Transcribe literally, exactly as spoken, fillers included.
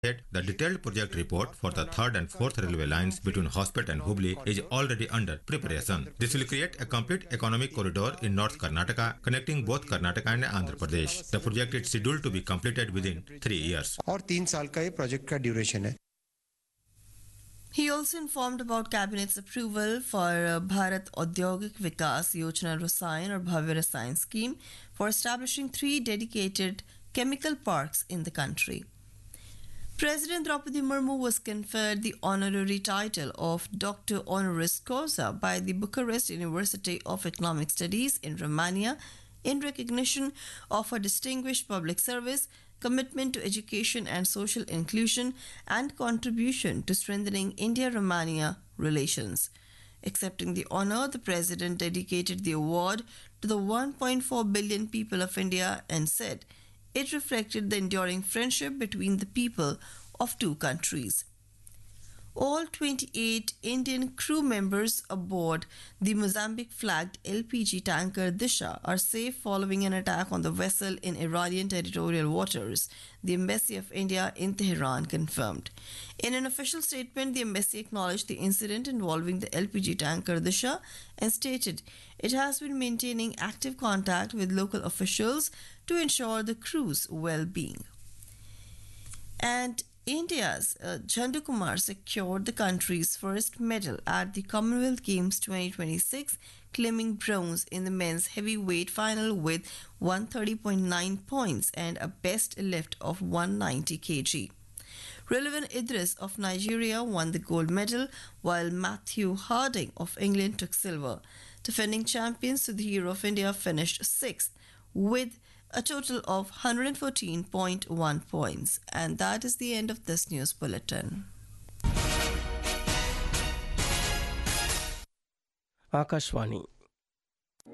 The detailed project report for the third and fourth railway lines between Hospet and Hubli is already under preparation. This will create a complete economic corridor in North Karnataka, connecting both Karnataka and Andhra Pradesh. The project is scheduled to be completed within three years. और तीन साल का ये project का duration है. He also informed about Cabinet's approval for uh, Bharat Audyogik Vikas Yojana Rasayan or Bhavya Rasayan scheme for establishing three dedicated chemical parks in the country. President Draupadi Murmu was conferred the honorary title of Doctor Honoris Causa by the Bucharest University of Economic Studies in Romania in recognition of her distinguished public service, commitment to education and social inclusion, and contribution to strengthening India-Romania relations. Accepting the honor, the President dedicated the award to the one point four billion people of India and said it reflected the enduring friendship between the people of two countries. All twenty-eight Indian crew members aboard the Mozambique-flagged L P G tanker Disha are safe following an attack on the vessel in Iranian territorial waters, the Embassy of India in Tehran confirmed. In an official statement, the embassy acknowledged the incident involving the L P G tanker Disha and stated it has been maintaining active contact with local officials to ensure the crew's well-being. And India's uh, Chandu Kumar secured the country's first medal at the Commonwealth Games twenty twenty-six, claiming bronze in the men's heavyweight final with one hundred thirty point nine points and a best lift of one hundred ninety kilograms. Relevant Idris of Nigeria won the gold medal, while Matthew Harding of England took silver. Defending champions Sudhir of India finished sixth with a total of one hundred fourteen point one points. And that is the end of this news bulletin. Akashvani